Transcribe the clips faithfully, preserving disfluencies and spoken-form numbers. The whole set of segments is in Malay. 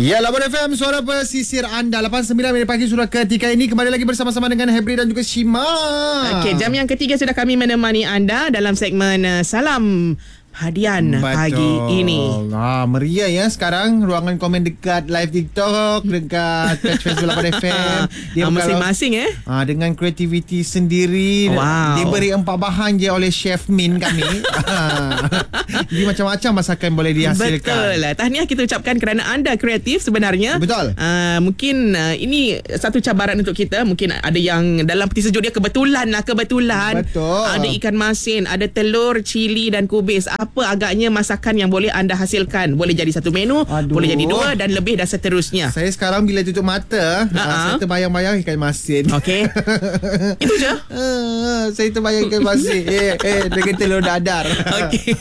Ya, Labuan F M, suara pesisir anda. lapan sembilan minit pagi sudah ketika ini. Kembali lagi bersama-sama dengan Hebri dan juga Shima. Okey, jam yang ketiga sudah kami menemani anda dalam segmen uh, Salam Hadian Betul. pagi ini. Ah, meriah ya sekarang ruangan komen dekat live TikTok, dekat page Facebook Labuan F M. Dia ah, masing-masing eh. Ah, dengan kreativiti sendiri. Wow. Diberi empat bahan je oleh Chef Min kami. Jadi macam-macam masakan boleh dihasilkan. Betul. Tahniah kita ucapkan kerana anda kreatif sebenarnya. Betul. Uh, mungkin uh, ini satu cabaran untuk kita. Mungkin ada yang dalam peti sejuk dia kebetulan lah kebetulan. Betul. Ada ikan masin, ada telur, cili dan kubis. Apa agaknya masakan yang boleh anda hasilkan? Boleh jadi satu menu, Aduh. boleh jadi dua dan lebih dan seterusnya. Saya sekarang bila tutup mata, uh-huh. uh, saya terbayang-bayang ikan masin. Okey. Itu je. Uh, saya terbayang ikan masin. eh, eh, dengan telur dadar. Okey.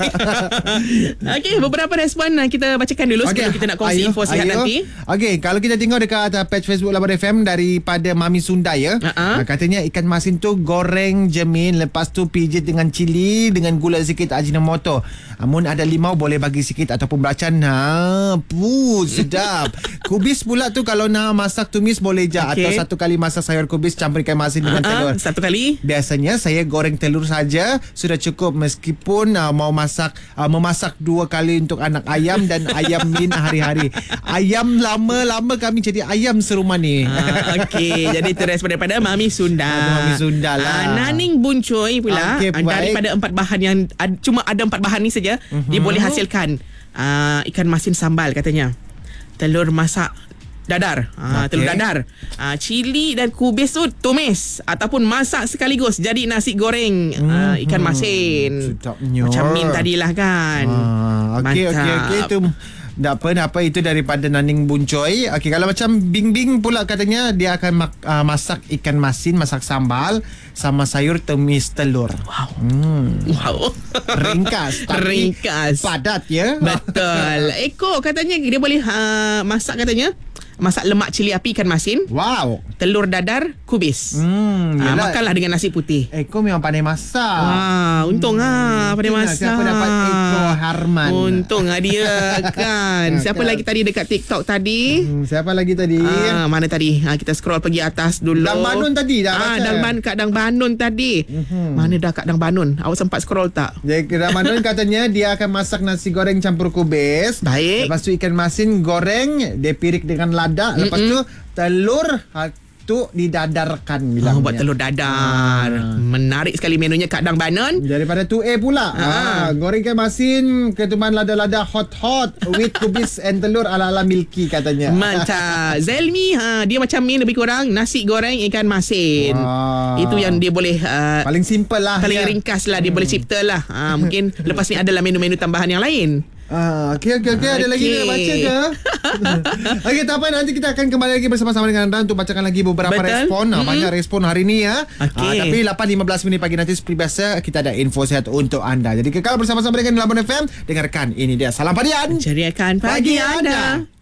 Okey, beberapa respon kita bacakan dulu okay. sebelum kita nak kongsi ayo, info sihat ayo. nanti. Okey, kalau kita tengok dekat uh, page Facebook Labuan F M daripada Mami Sunda ya. Uh-huh. Uh, katanya ikan masin tu goreng jemin, lepas tu pijit dengan cili dengan gula sikit Ajinomoto. Amun ada limau boleh bagi sikit ataupun belacan. Ha, puh, sedap. Kubis pula tu kalau nak masak tumis boleh je okay. atau satu kali masak sayur kubis campur ikan masin dengan uh-huh. telur. Satu kali. Biasanya saya goreng telur saja sudah cukup meskipun uh, mau masak uh, memasak dua kali untuk anak ayam dan ayam min hari-hari. Ayam lama-lama kami jadi ayam serumah ni. Uh, Okey, jadi itu respon daripada Mami Sunda. Mami Sunda lah. Uh, Naning Buncoy pula okay, uh, daripada empat bahan yang uh, cuma ada empat bahan ni saja uh-huh. dia boleh hasilkan uh, ikan masin sambal katanya. Telur masak dadar, uh, okay. telur dadar, uh, cili dan kubis tu tumis ataupun masak sekaligus jadi nasi goreng uh, ikan masin. Sedapnya. Macam min tadilah kan. Ah, okey okey okey itu. Tak apa, tak apa, itu daripada Naning Buncoy. Okey, kalau macam Bing Bing pula katanya dia akan mak, uh, masak ikan masin, masak sambal sama sayur tumis telur. Wow. Hmm. Wow. Ringkas tapi ringkas. Padat ya. Betul. Eko katanya dia boleh uh, masak katanya. Masak lemak cili api ikan masin. Wow. Telur dadar, kubis. Hmm, uh, makanlah dengan nasi putih. Eko memang pandai masak. Wah, untung ah hmm, pandai masak. Siapa dapat Eko Harman? Untung ah dia kan. Siapa lagi tadi dekat TikTok tadi? Hmm, siapa lagi tadi? Ah, mana tadi? Ah, kita scroll pergi atas dulu. Dang Banun tadi dah baca. Ah, Dang Ban kat Dang Banun tadi. Mm-hmm. Mana dah kat Dang Banun? Awak sempat scroll tak? Jadi Dang Banun katanya dia akan masak nasi goreng campur kubis. Baik. Lepas tu ikan masin goreng, dia pirik dengan lada. Lepas mm-mm. tu telur tu didadarkan bilangnya. Oh, buat telur dadar. Ah. Menarik sekali menunya Kak Dang Banon. Daripada tu A pula. Ah. Ah, goreng ikan masin, ketuman lada-lada hot-hot with kubis and telur ala-ala milky katanya. Mantap. Zelmi ha, dia macam ni lebih kurang nasi goreng ikan masin. Ah. Itu yang dia boleh uh, paling simple lah. Paling ya. ringkas lah dia hmm. boleh cipta lah. Ha, mungkin lepas ni adalah menu-menu tambahan yang lain. Ah, okey okey okey ada okay. lagi nak baca ke? Okey, tak apa, nanti kita akan kembali lagi bersama-sama dengan anda untuk bacakan lagi beberapa Betul? respon. Mm-hmm. Banyak respon hari ni ya. Okay. Ah, tapi lapan lima belas minit pagi nanti seperti biasa kita ada info sihat untuk anda. Jadi kekal bersama-sama dengan Labuan F M. Dengarkan ini dia Salam Hadian. Ceriakan pagi, pagi anda. anda.